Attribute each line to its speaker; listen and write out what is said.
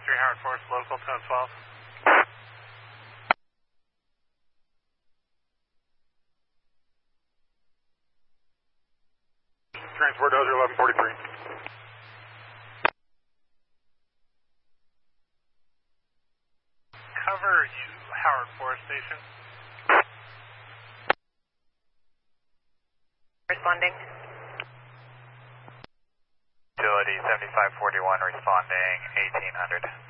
Speaker 1: Howard Forest, local 1012. Transport Dozer 1143. Cover you, Howard Forest Station.
Speaker 2: Responding.
Speaker 3: Utility 7541 responding 1800.